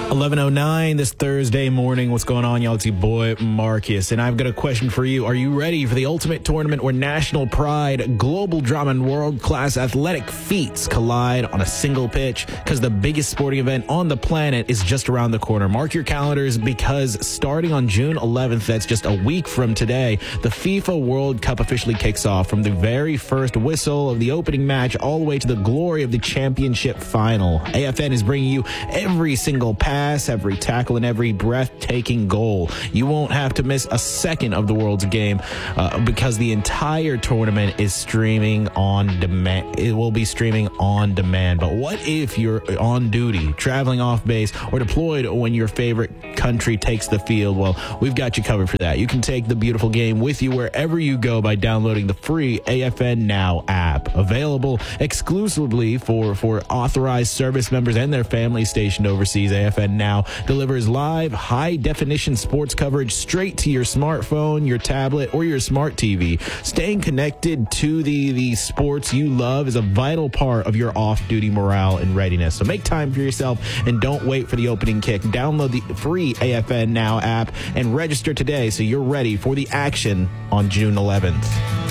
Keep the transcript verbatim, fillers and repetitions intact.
eleven oh nine this Thursday morning. What's going on, y'all? It's your boy, Marcus, and I've got a question for you. Are you ready for the ultimate tournament where national pride, global drama, and world-class athletic feats collide on a single pitch? Because the biggest sporting event on the planet is just around the corner. Mark your calendars, because starting on June eleventh, that's just a week from today, the FIFA World Cup officially kicks off. From the very first whistle of the opening match all the way to the glory of the championship final, A F N is bringing you every single pass, every tackle, and every breathtaking goal. You won't have to miss a second of the world's game uh, because the entire tournament is streaming on demand. It will be streaming on demand. But what if you're on duty, traveling off base, or deployed when your favorite country takes the field? Well, we've got you covered for that. You can take the beautiful game with you wherever you go by downloading the free A F N Now app, available exclusively for, for authorized service members and their families stationed overseas. A F N Now delivers live, high-definition sports coverage straight to your smartphone, your tablet, or your smart T V. Staying connected to the, the sports you love is a vital part of your off-duty morale and readiness. So make time for yourself and don't wait for the opening kick. Download the free A F N Now app and register today so you're ready for the action on June eleventh.